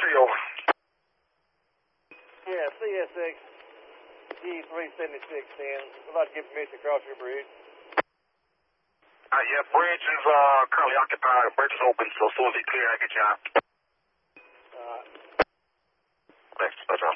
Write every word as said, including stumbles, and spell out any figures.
three over. Yeah, C S X G three seventy-six ten. We'd like to get permission to cross your bridge. Uh, yeah, bridge is uh, currently occupied. Bridge is open, so as soon as it's clear, I get you out. Alright. Thanks. That's all.